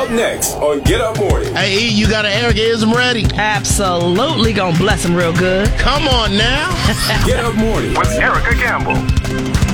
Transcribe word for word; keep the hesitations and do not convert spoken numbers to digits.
Up next on Get Up Morning. Hey, E, you got an Eric-ism ready? Absolutely gonna bless him real good. Come on now. Get Up Morning with Erica Campbell.